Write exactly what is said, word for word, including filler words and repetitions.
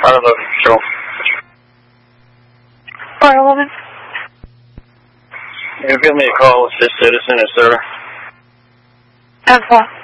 Fire eleven Patrol. Fire eleven. You give me a call with this citizen, et cetera. Alpha.